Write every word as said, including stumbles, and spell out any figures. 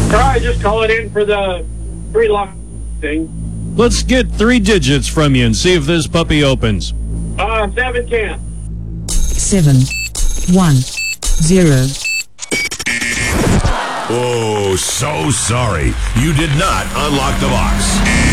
All right, just call it in for the free lock thing. Let's get three digits from you and see if this puppy opens. Uh, seven ten. Seven, one, zero. Oh, so sorry. You did not unlock the box.